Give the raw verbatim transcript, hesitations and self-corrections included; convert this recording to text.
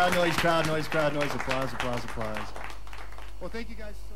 Crowd noise, crowd noise, crowd noise, applause, applause, applause. Well, thank you guys.